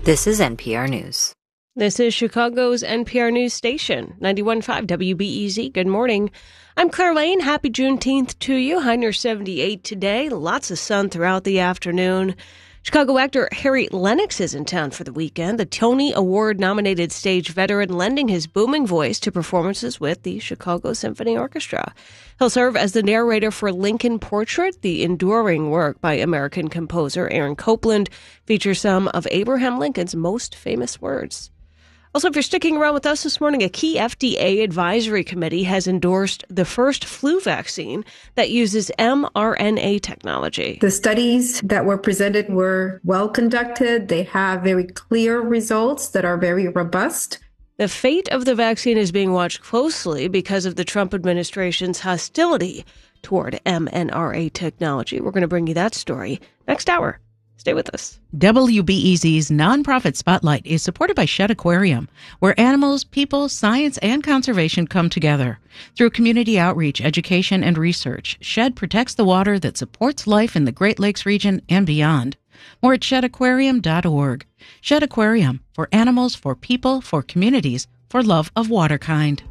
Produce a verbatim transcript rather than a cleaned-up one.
This is N P R News. This is Chicago's N P R News Station, ninety-one point five W B E Z. Good morning. I'm Claire Lane. Happy Juneteenth to you. High near seventy-eight today. Lots of sun throughout the afternoon. Chicago actor Harry Lennix is in town for the weekend. The Tony Award-nominated stage veteran lending his booming voice to performances with the Chicago Symphony Orchestra. He'll serve as the narrator for Lincoln Portrait, the enduring work by American composer Aaron Copland, features some of Abraham Lincoln's most famous words. Also, if you're sticking around with us this morning, a key F D A advisory committee has endorsed the first flu vaccine that uses mRNA technology. The studies that were presented were well conducted. They have very clear results that are very robust. The fate of the vaccine is being watched closely because of the Trump administration's hostility toward mRNA technology. We're going to bring you that story next hour. Stay with us. W B E Z's Nonprofit Spotlight is supported by Shedd Aquarium, where animals, people, science, and conservation come together. Through community outreach, education, and research, Shedd protects the water that supports life in the Great Lakes region and beyond. More at shedd aquarium dot org. Shedd Aquarium, for animals, for people, for communities, for love of water kind.